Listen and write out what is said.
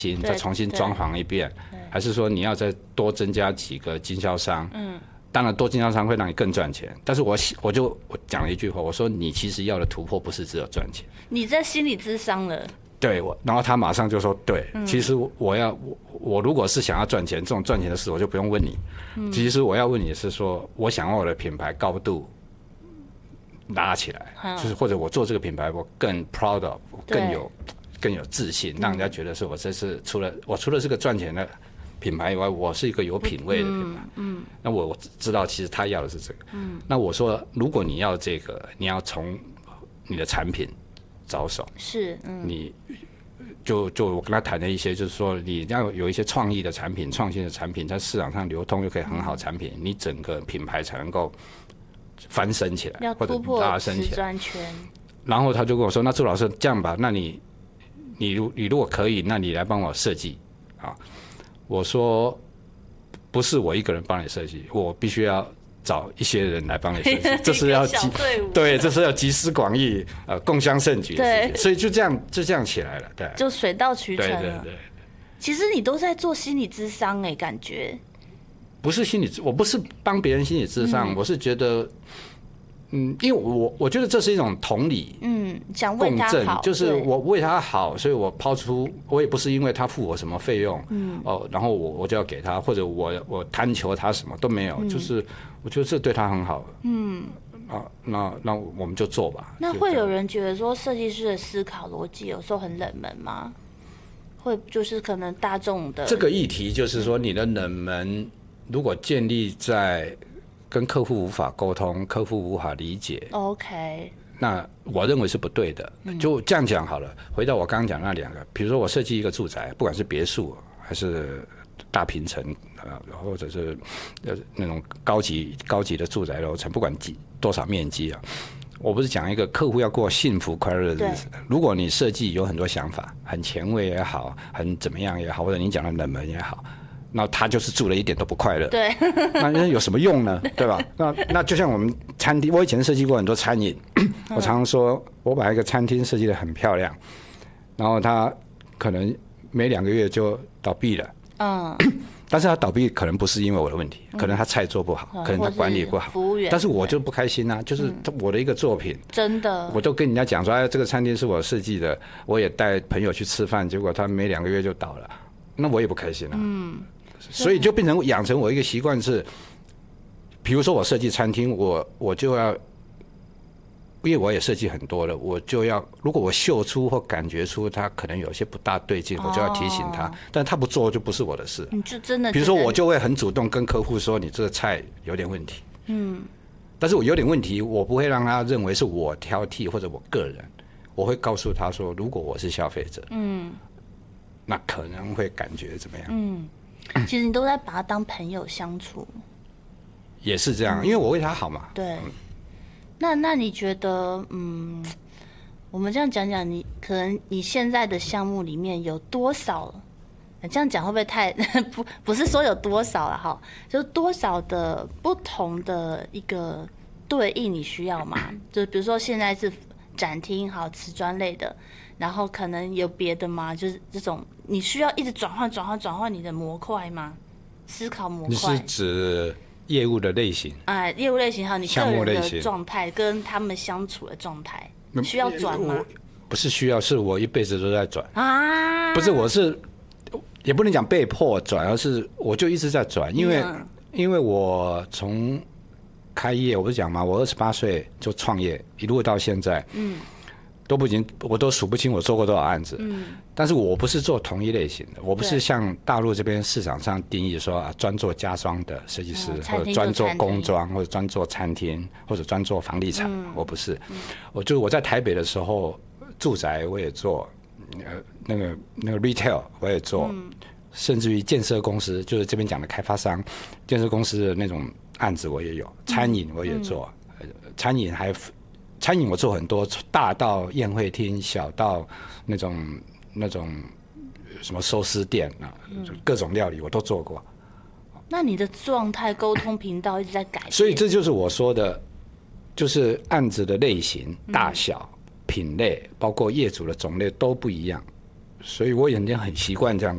再重新装潢一遍，还是说你要再多增加几个经销商？当然多经销商会让你更赚钱，但是我讲了一句话，我说你其实要的突破不是只有赚钱， 你在心理咨商了。 对，然后他马上就说对，其实我如果是想要赚钱，这种赚钱的事我就不用问你，其实我要问你的是说，我想要我的品牌高度拉起来，就是或者我做这个品牌我更 proud of， 更有自信，让人家觉得是我这是除了是个赚钱的品牌以外，我是一个有品味的品牌。那我知道其实他要的是这个。那我说，如果你要这个，你要从你的产品着手。 是， 你就我跟他谈的一些，就是说你要有一些创意的产品、创新的产品，在市场上流通就可以很好产品，你整个品牌才能够翻身起来，或者拉升起来。然后他就跟我说：“那朱老师这样吧，那你如果可以，那你来帮我设计啊。”我说：“不是我一个人帮你设计，我必须要找一些人来帮你设计，这是要对，这是要集思广益，共襄盛举的事情。所以就这样起来了，对， 就水到渠成了。 对。 其实你都在做心理咨商感觉不是我不是帮别人心理咨商，我是觉得。”因为我觉得这是一种同理， 想为他好， 就是我为他好，所以我抛出，我也不是因为他付我什么费用，然后我就要给他，或者我贪求他什么都没有，就是我觉得这对他很好，那我们就做吧。 那会有人觉得说设计师的思考逻辑有时候很冷门吗？会就是可能大众的这个议题，就是说你的冷门如果建立在跟客户无法沟通，客户无法理解 ，OK， 那我认为是不对的。就这样讲好了。回到我刚刚讲那两个，比如说我设计一个住宅，不管是别墅还是大平层，或者是那种高级的住宅楼层，不管多少面积啊，我不是讲一个客户要过幸福快乐的日子。如果你设计有很多想法，很前卫也好，很怎么样也好，或者你讲的冷门也好。那他就是住了一点都不快乐， 对， 那有什么用呢？对吧？那就像我们餐厅，我以前设计过很多餐饮，我常常说我把一个餐厅设计得很漂亮，然后他可能没2个月就倒闭了，但是他倒闭可能不是因为我的问题，可能他菜做不好，可能他管理不好， 服务员， 但是我就不开心啊，就是我的一个作品， 真的， 我都跟人家讲说，哎，这个餐厅是我设计的，我也带朋友去吃饭，结果他没2个月就倒了，那我也不开心啊。所以就变成养成我一个习惯是，比如说我设计餐厅，我就要，因为我也设计很多了，我就要，如果我嗅出或感觉出他可能有些不大对劲，我就要提醒他，但他不做就不是我的事。 你就真的， 比如说我就会很主动跟客户说，你这个菜有点问题。但是我有点问题，我不会让他认为是我挑剔或者我个人，我会告诉他说，如果我是消费者，那可能会感觉怎么样？ 其实你都在把他当朋友相处， 也是这样，因为我为他好嘛。 对，那你觉得，我们这样讲讲，你可能你现在的项目里面有多少？这样讲会不会太不是说有多少了哈？就是多少的不同的一个对应你需要嘛？就比如说现在是展厅好瓷砖类的。然后可能有别的吗？就是这种，你需要一直转换你的模块吗？思考模块。 你是指业务的类型？ 业务类型还有你个人的状态，跟他们相处的状态，需要转吗？ 不是需要，是我一辈子都在转啊。不是，我是也不能讲被迫转，而是我就一直在转，因为我从开业，我不是讲嘛，我28岁就创业，一路到现在，我都数不清我做过多少案子，但是我不是做同一类型的，我不是像大陆这边市场上定义说专做家装的设计师，或者专做工装，或者专做餐厅，或者专做房地产，我不是，我在台北的时候，住宅我也做，那个 retail 我也做，甚至于建设公司，就是这边讲的开发商，建设公司的那种案子我也有，餐饮我也做，餐饮我做很多，大到宴会厅，小到那种什么寿司店啊，各种料理我都做过。 那你的状态、沟通频道一直在改变， 所以这就是我说的，就是案子的类型、大小、品类，包括业主的种类都不一样，所以我已经很习惯这样